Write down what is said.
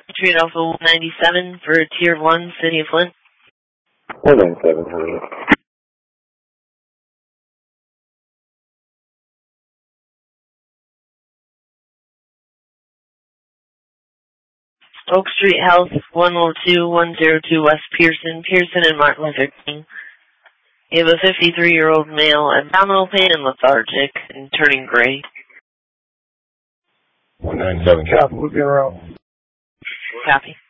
Patriot Alpha 197 for Tier 1, City of Flint. 197, hello. Oak Street Health, 102-102 West Pearson, Pearson and Martin Luther King. You have a 53-year-old male, abdominal pain and lethargic, and turning gray. 197, copy, we'll be around. Copy.